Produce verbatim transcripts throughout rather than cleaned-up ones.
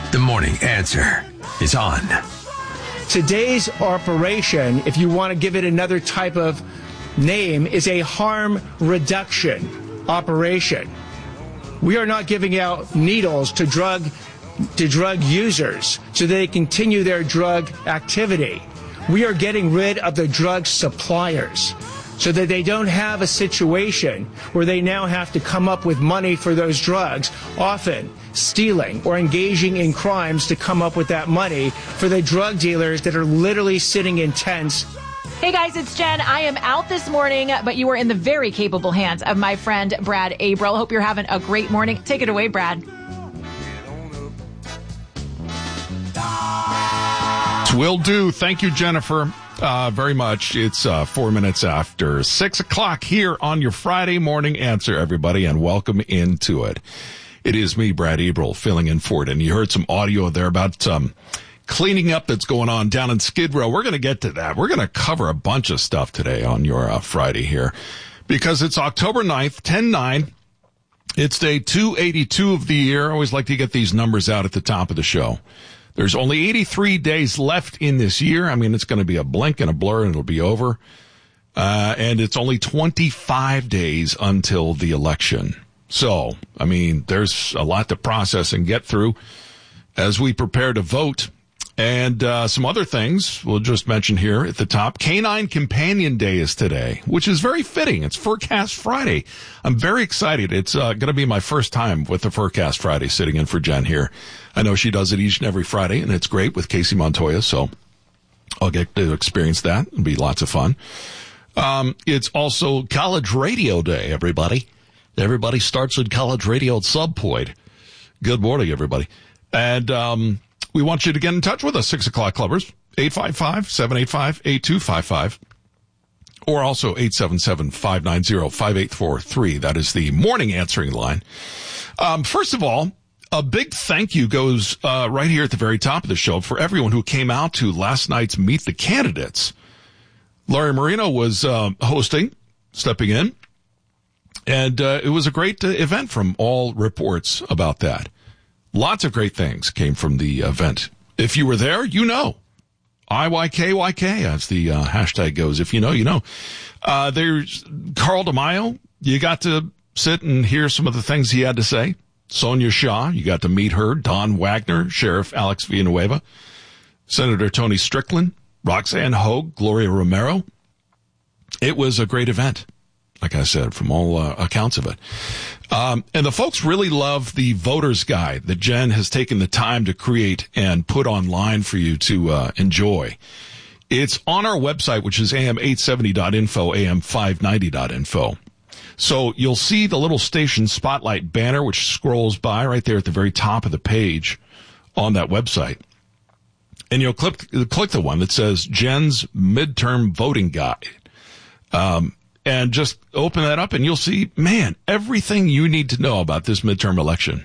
The Morning Answer is on. Today's operation, if you want to give it another type of name, is a harm reduction operation. We are not giving out needles to drug to drug users so they continue their drug activity. We are getting rid of the drug suppliers so that they don't have a situation where they now have to come up with money for those drugs, often stealing or engaging in crimes to come up with that money for the drug dealers that are literally sitting in tents. Hey guys, it's Jen. I am out this morning, but you are in the very capable hands of my friend Brad Abril. Hope you're having a great morning. Take it away, Brad. Will do. Thank you, Jennifer, uh, very much. It's uh, four minutes after six o'clock here on your Friday Morning Answer, everybody, and welcome into it. It is me, Brad Abril, filling in for it, and you heard some audio there about um, cleaning up that's going on down in Skid Row. We're going to get to that. We're going to cover a bunch of stuff today on your uh, Friday here because it's October ninth, ten nine. It's day two eighty-two of the year. I always like to get these numbers out at the top of the show. There's only eighty-three days left in this year. I mean, it's going to be a blink and a blur and it'll be over. Uh, and it's only twenty-five days until the election. So, I mean, there's a lot to process and get through as we prepare to vote. And uh, some other things we'll just mention here at the top. Canine Companion Day is today, which is very fitting. It's Furcast Friday. I'm very excited. It's uh, going to be my first time with the Furcast Friday sitting in for Jen here. I know she does it each and every Friday, and it's great with Casey Montoya, so I'll get to experience that. It'll be lots of fun. Um, it's also College Radio Day, everybody. Everybody starts in college radio at some point. Good morning, everybody. And um we want you to get in touch with us, six o'clock clubbers, eight five five, seven eight five, eight two five five, or also eight seven seven, five nine zero, five eight four three. That is the morning answering line. Um, first of all, a big thank you goes uh, right here at the very top of the show for everyone who came out to last night's Meet the Candidates. Laurie Marino was uh, hosting, stepping in, and uh, it was a great uh, event from all reports about that. Lots of great things came from the event. If you were there, you know. I Y K Y K, as the uh, hashtag goes. If you know, you know. Uh, there's Carl DeMaio. You got to sit and hear some of the things he had to say. Sonia Shaw, you got to meet her. Don Wagner, Sheriff Alex Villanueva. Senator Tony Strickland. Roxanne Hogue, Gloria Romero. It was a great event, like I said, from all uh, accounts of it. Um, and the folks really love the voter's guide that Jen has taken the time to create and put online for you to uh, enjoy. It's on our website, which is A M eight seventy dot info, A M five ninety dot info. So you'll see the little station spotlight banner, which scrolls by right there at the very top of the page on that website. And you'll click, click the one that says Jen's Midterm Voting Guide. Um, And just open that up and you'll see, man, everything you need to know about this midterm election.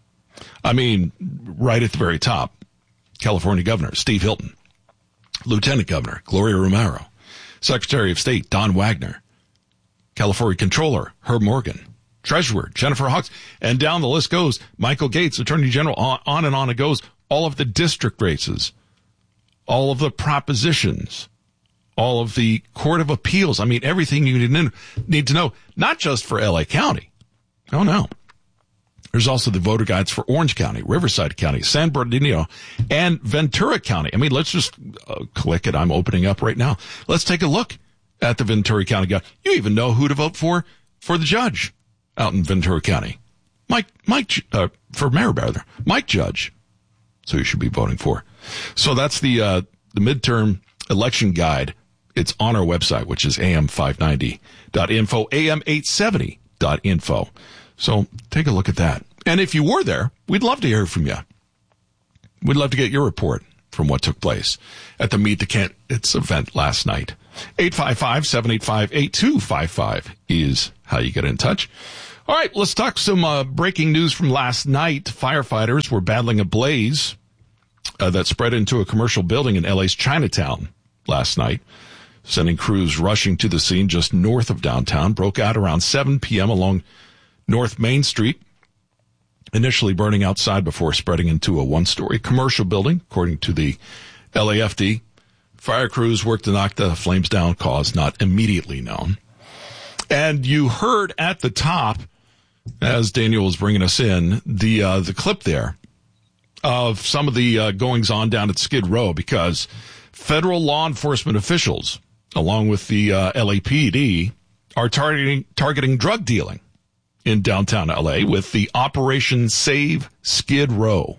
I mean, right at the very top, California Governor Steve Hilton, Lieutenant Governor Gloria Romero, Secretary of State Don Wagner, California Controller Herb Morgan, Treasurer Jennifer Hawks, and down the list goes, Michael Gates, Attorney General, on, on and on it goes, all of the district races, all of the propositions, all of the Court of Appeals. I mean, everything you need to know, not just for L A County. Oh, no. There's also the voter guides for Orange County, Riverside County, San Bernardino, and Ventura County. I mean, let's just uh, click it. I'm opening up right now. Let's take a look at the Ventura County guide. You even know who to vote for for the judge out in Ventura County. Mike, Mike, uh, for mayor, rather. Mike Judge. So you should be voting for. So that's the, uh, the midterm election guide. It's on our website, which is A M five ninety dot info, A M eight seventy dot info. So take a look at that. And if you were there, we'd love to hear from you. We'd love to get your report from what took place at the Meet the Candidates event last night. eight five five, seven eight five, eight two five five is how you get in touch. All right, let's talk some uh, breaking news from last night. Firefighters were battling a blaze uh, that spread into a commercial building in L A's Chinatown last night, sending crews rushing to the scene just north of downtown. Broke out around seven p.m. along North Main Street. initially burning outside before spreading into a one-story commercial building, according to the L A F D. Fire crews worked to knock the flames down, cause not immediately known. And you heard at the top, as Daniel was bringing us in, the uh, the clip there of some of the uh, goings-on down at Skid Row, because federal law enforcement officials, along with the uh, L A P D, are targeting targeting drug dealing in downtown L A with the Operation Save Skid Row.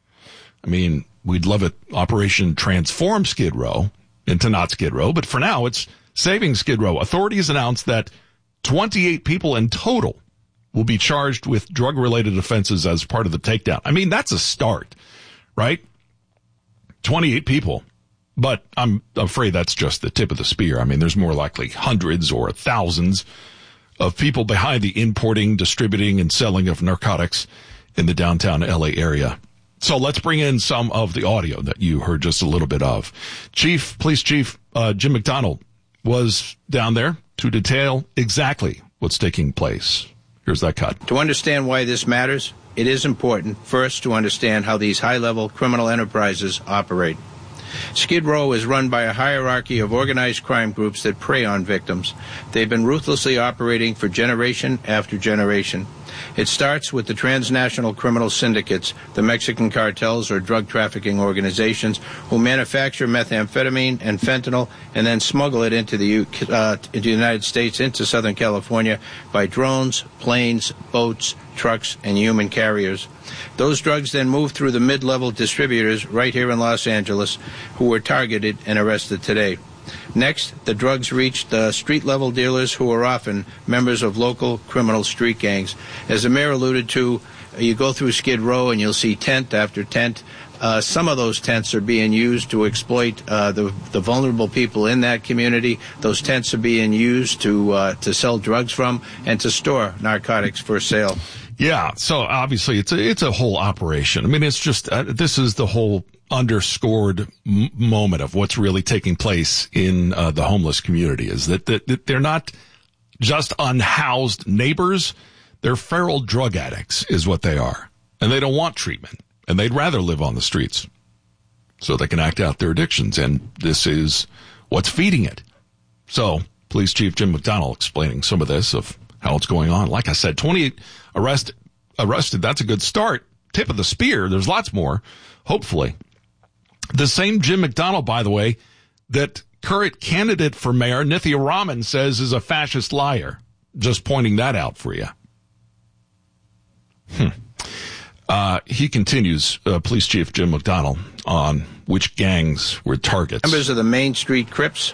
I mean, we'd love it, Operation Transform Skid Row into not Skid Row, but for now it's Saving Skid Row. Authorities announced that twenty-eight people in total will be charged with drug-related offenses as part of the takedown. I mean, that's a start, right? twenty-eight people. But I'm afraid that's just the tip of the spear. I mean, there's more likely hundreds or thousands of people behind the importing, distributing, and selling of narcotics in the downtown L A area. So let's bring in some of the audio that you heard just a little bit of. Chief, Police Chief uh, Jim McDonnell was down there to detail exactly what's taking place. Here's that cut. To understand why this matters, it is important first to understand how these high-level criminal enterprises operate. Skid Row is run by a hierarchy of organized crime groups that prey on victims. They've been ruthlessly operating for generation after generation. It starts with the transnational criminal syndicates, the Mexican cartels or drug trafficking organizations, who manufacture methamphetamine and fentanyl and then smuggle it into the, uh, into the United States, into Southern California, by drones, planes, boats, trucks, and human carriers. Those drugs then move through the mid-level distributors right here in Los Angeles, who were targeted and arrested today. Next, the drugs reach the street-level dealers, who are often members of local criminal street gangs. As the mayor alluded to, you go through Skid Row and you'll see tent after tent. Uh, some of those tents are being used to exploit uh, the, the vulnerable people in that community. Those tents are being used to uh, to sell drugs from and to store narcotics for sale. Yeah, so obviously it's a, it's a whole operation. I mean, it's just, uh, this is the whole underscored m- moment of what's really taking place in uh, the homeless community, is that, that, that they're not just unhoused neighbors, they're feral drug addicts is what they are. And they don't want treatment, and they'd rather live on the streets so they can act out their addictions, and this is what's feeding it. So, Police Chief Jim McDonnell explaining some of this, of how it's going on. Like I said, twenty-eight arrested, arrested. That's a good start. Tip of the spear. There's lots more, hopefully. The same Jim McDonnell, by the way, that current candidate for mayor, Nithya Raman, says is a fascist liar. Just pointing that out for you. Hmm. Uh, he continues, uh, Police Chief Jim McDonnell, on which gangs were targets. Members of the Main Street Crips.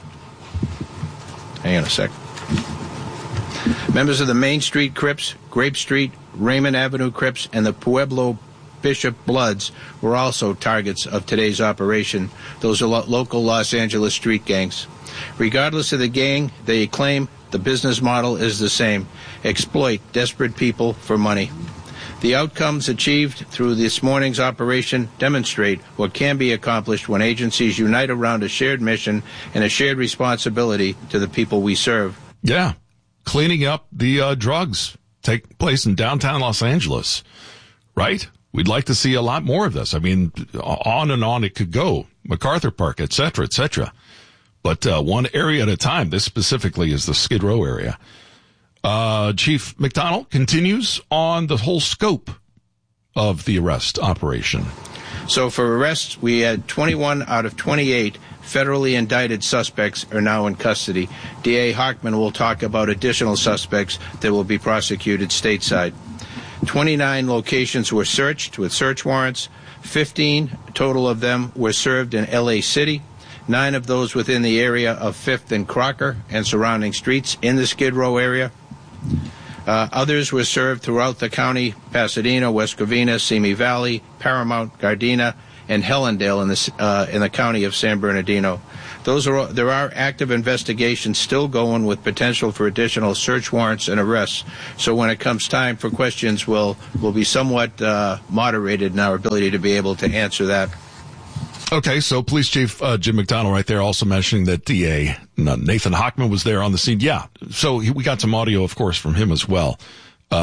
Hang on a sec. Members of the Main Street Crips, Grape Street, Raymond Avenue Crips, and the Pueblo Bishop Bloods were also targets of today's operation. Those are lo- local Los Angeles street gangs. Regardless of the gang, they claim the business model is the same: exploit desperate people for money. The outcomes achieved through this morning's operation demonstrate what can be accomplished when agencies unite around a shared mission and a shared responsibility to the people we serve. Yeah, cleaning up the uh, drugs take place in downtown Los Angeles, right? We'd like to see a lot more of this. I mean, on and on it could go. MacArthur Park, et cetera, et cetera. But uh, one area at a time. This specifically is the Skid Row area. Uh, Chief McDonnell continues on the whole scope of the arrest operation. So for arrests, we had twenty-one out of twenty-eight federally indicted suspects are now in custody. D A Hochman will talk about additional suspects that will be prosecuted stateside. twenty-nine locations were searched with search warrants. fifteen total of them were served in L A City. Nine of those within the area of Fifth and Crocker and surrounding streets in the Skid Row area. Uh, others were served throughout the county: Pasadena, West Covina, Simi Valley, Paramount, Gardena, and Hellendale in the uh, in the county of San Bernardino. Those are there are active investigations still going with potential for additional search warrants and arrests. So when it comes time for questions, we'll we'll be somewhat uh, moderated in our ability to be able to answer that. Okay, so Police Chief uh, Jim McDonnell right there also mentioning that D A Nathan Hochman was there on the scene. Yeah, so he, we got some audio, of course, from him as well. Uh,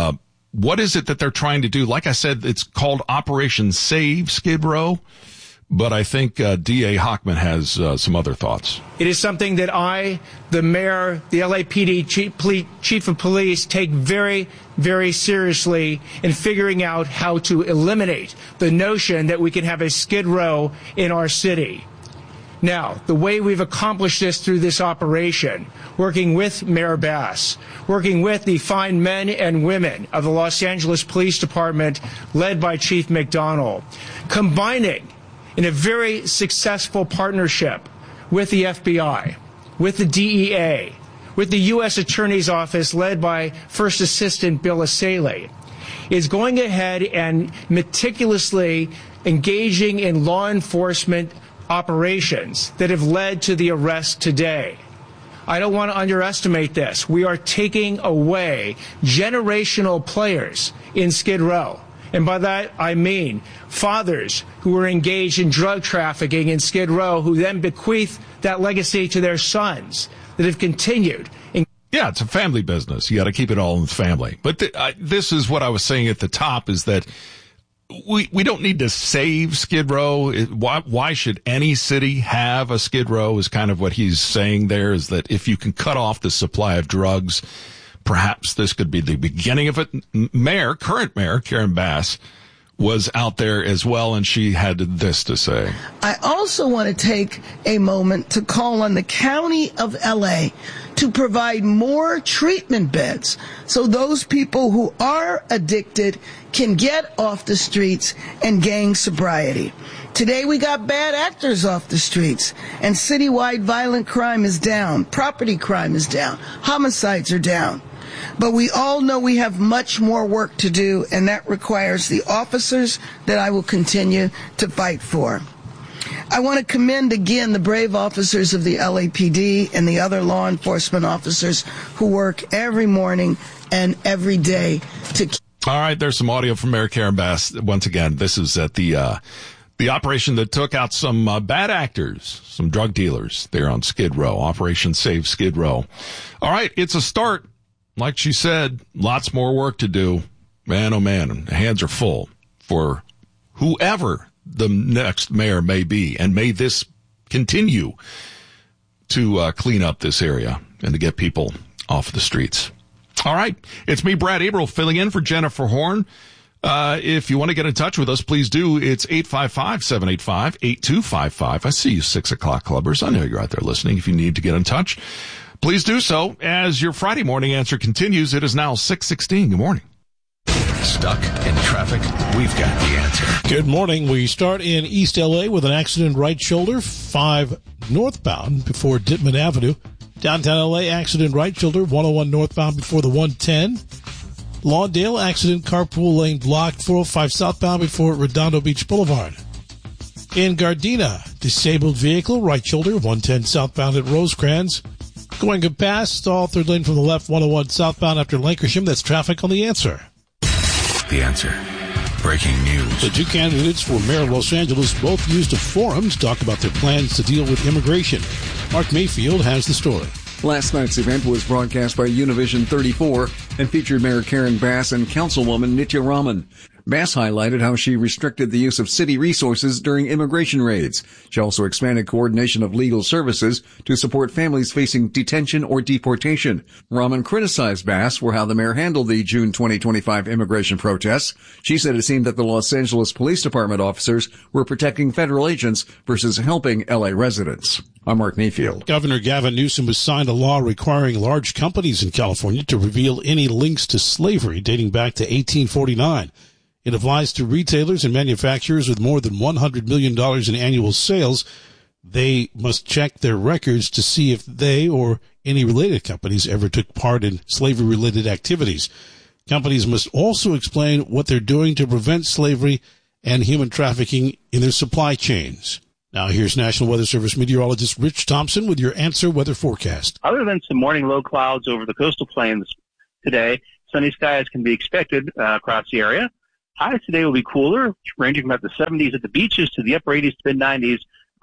what is it that they're trying to do? Like I said, it's called Operation Save Skid Row. But I think uh, D A Hochman has uh, some other thoughts. It is something that I, the mayor, the L A P D chief, chief of police, take very, very seriously in figuring out how to eliminate the notion that we can have a Skid Row in our city. Now, the way we've accomplished this through this operation, working with Mayor Bass, working with the fine men and women of the Los Angeles Police Department, led by Chief McDonald, combining in a very successful partnership with the F B I, with the D E A, with the U S Attorney's Office led by First Assistant Bill Assaley, is going ahead and meticulously engaging in law enforcement operations that have led to the arrest today. I don't want to underestimate this. We are taking away generational players in Skid Row. And by that, I mean fathers who were engaged in drug trafficking in Skid Row, who then bequeath that legacy to their sons that have continued. Yeah, it's a family business. You got to keep it all in the family. But th- I, this is what I was saying at the top, is that we we don't need to save Skid Row. It, why, why should any city have a Skid Row is kind of what he's saying there, is that if you can cut off the supply of drugs, perhaps this could be the beginning of it. Mayor, current mayor, Karen Bass, was out there as well, and she had this to say. I also want to take a moment to call on the County of L A to provide more treatment beds so those people who are addicted can get off the streets and gain sobriety. Today we got bad actors off the streets, and citywide violent crime is down, property crime is down, homicides are down. But we all know we have much more work to do, and that requires the officers that I will continue to fight for. I want to commend again the brave officers of the L A P D and the other law enforcement officers who work every morning and every day to keep. All right, there's some audio from Mayor Karen Bass. Once again, this is at the uh, the operation that took out some uh, bad actors, some drug dealers there on Skid Row. Operation Save Skid Row. All right, it's a start. Like she said, lots more work to do. Man, oh man, hands are full for whoever the next mayor may be. And may this continue to uh, clean up this area and to get people off the streets. All right. It's me, Brad Averill, filling in for Jennifer Horn. Uh, if you want to get in touch with us, please do. It's eight five five, seven eight five, eight two five five. I see you six o'clock clubbers. I know you're out there listening. If you need to get in touch, please do so. As your Friday morning answer continues, it is now six sixteen. Good morning. Stuck in traffic? We've got the answer. Good morning. We start in East L A with an accident right shoulder, five northbound before Dittman Avenue. Downtown L A, accident right shoulder, one oh one northbound before the one ten. Lawndale, accident carpool lane blocked, four oh five southbound before Redondo Beach Boulevard. In Gardena, disabled vehicle, right shoulder, one ten southbound at Rosecrans. Going past, all third lane from the left, one oh one southbound after Lancashire. That's traffic on the answer. The answer. Breaking news. The two candidates for mayor of Los Angeles both used a forum to talk about their plans to deal with immigration. Mark Mayfield has the story. Last night's event was broadcast by Univision thirty-four and featured Mayor Karen Bass and Councilwoman Nitya Raman. Bass highlighted how she restricted the use of city resources during immigration raids. She also expanded coordination of legal services to support families facing detention or deportation. Raman criticized Bass for how the mayor handled the June twenty twenty-five immigration protests. She said it seemed that the Los Angeles Police Department officers were protecting federal agents versus helping L A residents. I'm Mark Mayfield. Governor Gavin Newsom has signed a law requiring large companies in California to reveal any links to slavery dating back to eighteen forty-nine. It applies to retailers and manufacturers with more than one hundred million dollars in annual sales. They must check their records to see if they or any related companies ever took part in slavery-related activities. Companies must also explain what they're doing to prevent slavery and human trafficking in their supply chains. Now here's National Weather Service meteorologist Rich Thompson with your answer weather forecast. Other than some morning low clouds over the coastal plains today, sunny skies can be expected uh, across the area. Highs today will be cooler, ranging from about the seventies at the beaches to the upper eighties to mid nineties across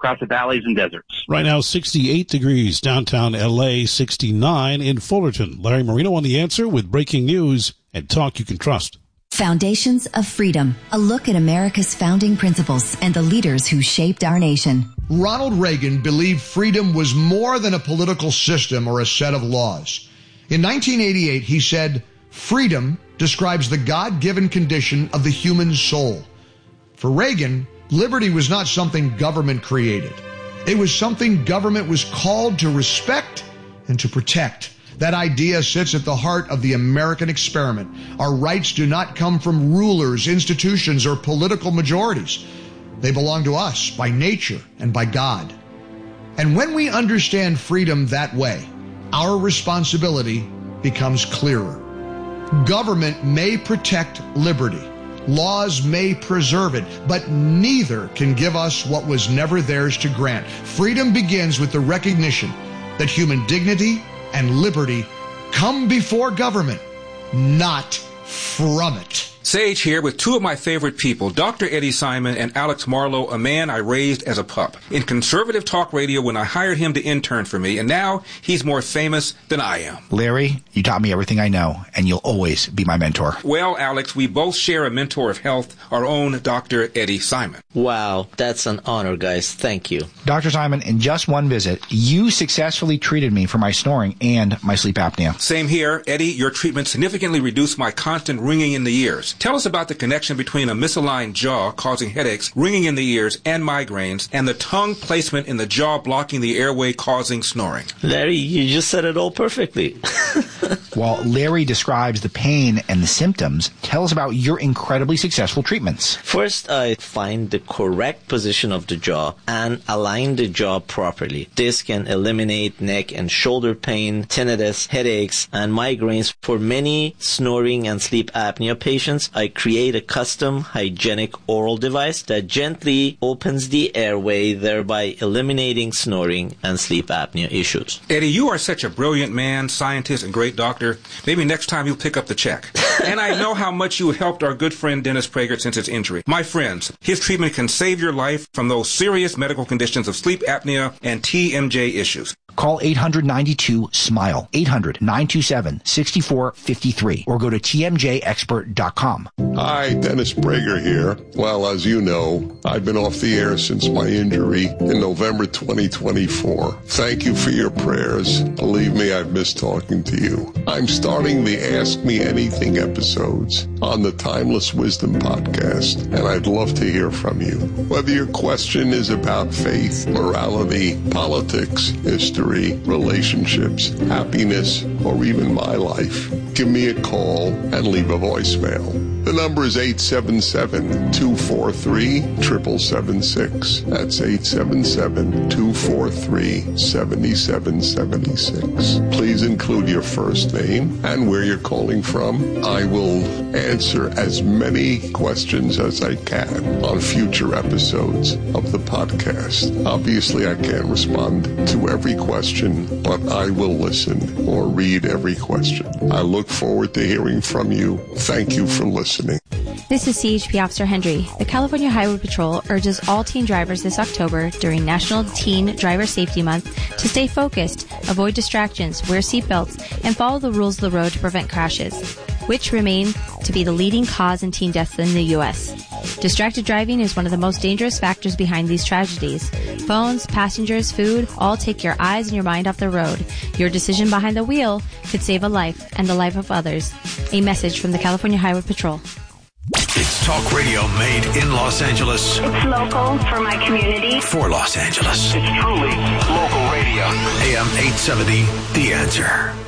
across the valleys and deserts. Right now, sixty-eight degrees downtown L A, sixty-nine in Fullerton. Larry Marino on The Answer with breaking news and talk you can trust. Foundations of Freedom, a look at America's founding principles and the leaders who shaped our nation. Ronald Reagan believed freedom was more than a political system or a set of laws. In nineteen eighty-eight, he said, "Freedom describes the God-given condition of the human soul." For Reagan, liberty was not something government created. It was something government was called to respect and to protect. That idea sits at the heart of the American experiment. Our rights do not come from rulers, institutions, or political majorities. They belong to us by nature and by God. And when we understand freedom that way, our responsibility becomes clearer. Government may protect liberty. Laws may preserve it, but neither can give us what was never theirs to grant. Freedom begins with the recognition that human dignity and liberty come before government, not from it. Sage here with two of my favorite people, Doctor Eddie Simon and Alex Marlowe, a man I raised as a pup. In conservative talk radio when I hired him to intern for me, and now he's more famous than I am. Larry, you taught me everything I know, and you'll always be my mentor. Well, Alex, we both share a mentor of health, our own Doctor Eddie Simon. Wow, that's an honor, guys. Thank you. Doctor Simon, in just one visit, you successfully treated me for my snoring and my sleep apnea. Same here. Eddie, your treatment significantly reduced my constant ringing in the ears. Tell us about the connection between a misaligned jaw causing headaches, ringing in the ears, and migraines, and the tongue placement in the jaw blocking the airway causing snoring. Larry, you just said it all perfectly. While Larry describes the pain and the symptoms, tell us about your incredibly successful treatments. First, I find the correct position of the jaw and align the jaw properly. This can eliminate neck and shoulder pain, tinnitus, headaches, and migraines. For many snoring and sleep apnea patients, I create a custom hygienic oral device that gently opens the airway, thereby eliminating snoring and sleep apnea issues. Eddie, you are such a brilliant man, scientist, and great doctor. Maybe next time you'll pick up the check. And I know how much you helped our good friend Dennis Prager since his injury. My friends, his treatment can save your life from those serious medical conditions of sleep apnea and T M J issues. Call eight hundred ninety-two SMILE, eight hundred nine two seven six four five three, or go to T M J expert dot com. Hi, Dennis Prager here. Well, as you know, I've been off the air since my injury in November twenty twenty-four. Thank you for your prayers. Believe me, I've missed talking to you. I'm starting the Ask Me Anything episodes on the Timeless Wisdom podcast, and I'd love to hear from you. Whether your question is about faith, morality, politics, history, relationships, happiness, or even my life, give me a call and leave a voicemail. The number is eight seven seven, two four three, seven seven seven six. That's eight seven seven, two four three, seven seven seven six. Please include your first name and where you're calling from. I will answer as many questions as I can on future episodes of the podcast. Obviously, I can't respond to every question, but I will listen or read every question. I look forward to hearing from you. Thank you for listening. This is C H P Officer Hendry. The California Highway Patrol urges all teen drivers this October during National Teen Driver Safety Month to stay focused, avoid distractions, wear seatbelts, and follow the rules of the road to prevent crashes, which remain to be the leading cause in teen deaths in the U S. Distracted driving is one of the most dangerous factors behind these tragedies. Phones, passengers, food, all take your eyes and your mind off the road. Your decision behind the wheel could save a life and the life of others. A message from the California Highway Patrol. It's talk radio made in Los Angeles. It's local for my community. For Los Angeles. It's truly local radio. A M eight seventy, The Answer.